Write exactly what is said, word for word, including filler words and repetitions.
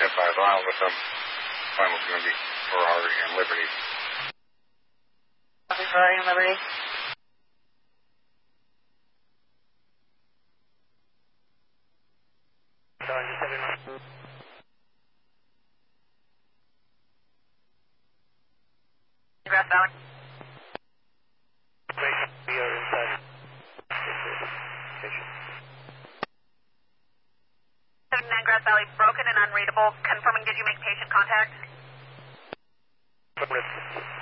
ten five miles with them. Final's going to be Ferrari and Liberty. Ferrari and Liberty. Grass Valley. We are inside. seventy-nine Grass Valley, broken and unreadable. Confirming, did you make patient contact? Affirmative.